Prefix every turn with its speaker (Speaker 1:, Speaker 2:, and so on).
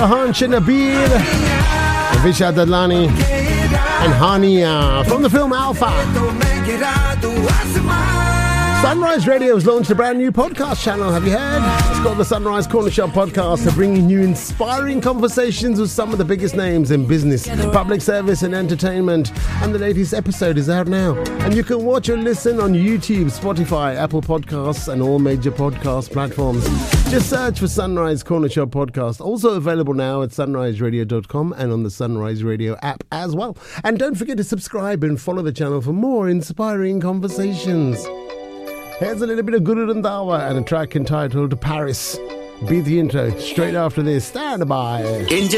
Speaker 1: Hansh and Nabil, Visha Dadlani, and Hania from the film Alpha. Sunrise Radio has launched a brand new podcast channel. Have you heard? It's called the Sunrise Corner Shop Podcast. They're bringing you inspiring conversations with some of the biggest names in business, public service and entertainment. And the latest episode is out now. And you can watch or listen on YouTube, Spotify, Apple Podcasts and all major podcast platforms. Just search for Sunrise Corner Shop Podcast. Also available now at sunriseradio.com and on the Sunrise Radio app as well. And don't forget to subscribe and follow the channel for more inspiring conversations. Here's a little bit of Guru Randhawa and a track entitled Paris. Beat the intro straight after this. Stand by.